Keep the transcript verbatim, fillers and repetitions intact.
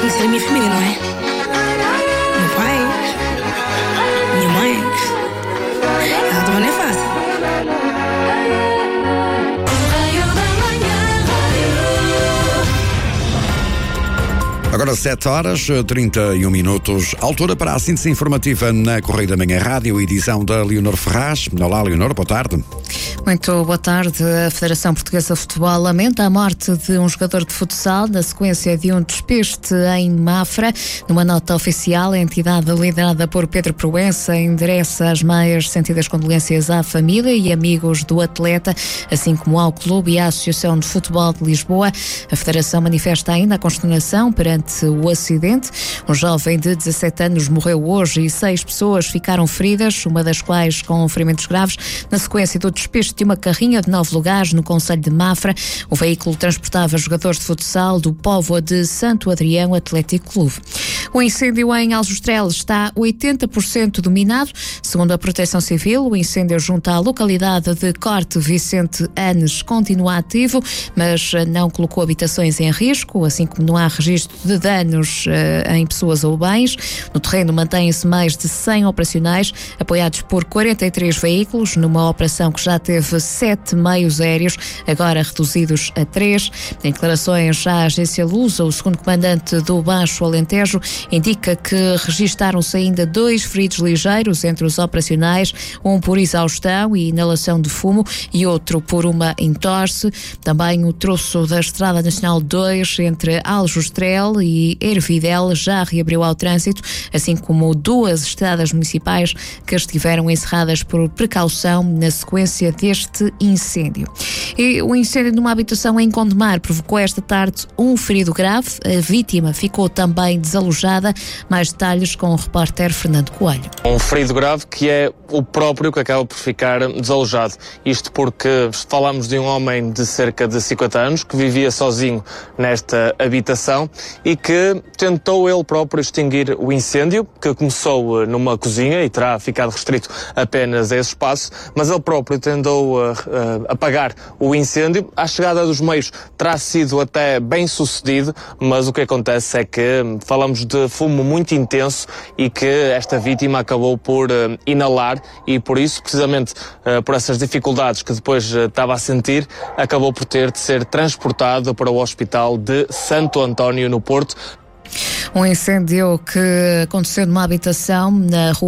Isso é a minha família, não é? Meu pai, minha mãe. Ela também não é fácil. Agora sete horas, trinta e um minutos, altura para a síntese informativa na Correio da Manhã Rádio, edição da Leonor Ferraz. Olá, Leonor, boa tarde. Muito boa tarde. A Federação Portuguesa de Futebol lamenta a morte de um jogador de futsal na sequência de um despiste em Mafra. Numa nota oficial, a entidade liderada por Pedro Proença endereça as mais sentidas condolências à família e amigos do atleta, assim como ao clube e à Associação de Futebol de Lisboa. A Federação manifesta ainda a consternação perante o acidente. Um jovem de dezassete anos morreu hoje e seis pessoas ficaram feridas, uma das quais com ferimentos graves, na sequência do despiste de uma carrinha de nove lugares no concelho de Mafra. O veículo transportava jogadores de futsal do Póvoa de Santo Adrião Atlético Clube. O incêndio em Aljustrel está oitenta por cento dominado. Segundo a Proteção Civil, o incêndio junto à localidade de Corte Vicente Anes continua ativo, mas não colocou habitações em risco, assim como não há registro de danos uh, em pessoas ou bens. No terreno mantêm-se mais de cem operacionais, apoiados por quarenta e três veículos, numa operação que já teve sete meios aéreos, agora reduzidos a três. Em declarações à agência Lusa, o segundo comandante do Baixo Alentejo indica que registaram-se ainda dois feridos ligeiros entre os operacionais, um por exaustão e inalação de fumo e outro por uma entorse. Também o troço da Estrada Nacional dois entre Aljustrel e Ervidel já reabriu ao trânsito, assim como duas estradas municipais que estiveram encerradas por precaução na sequência deste incêndio. E o incêndio numa habitação em Gondomar provocou esta tarde um ferido grave. A vítima ficou também desalojada. Mais detalhes com o repórter Fernando Coelho. Um ferido grave que é o próprio que acaba por ficar desalojado. Isto porque falamos de um homem de cerca de cinquenta anos que vivia sozinho nesta habitação e que tentou ele próprio extinguir o incêndio, que começou numa cozinha e terá ficado restrito apenas a esse espaço, mas ele próprio tentou uh, uh, apagar o incêndio. A chegada dos meios terá sido até bem sucedido, mas o que acontece é que falamos de fumo muito intenso e que esta vítima acabou por uh, inalar e por isso, precisamente uh, por essas dificuldades que depois uh, estava a sentir, acabou por ter de ser transportado para o Hospital de Santo António no Porto. Um incêndio que aconteceu numa habitação na rua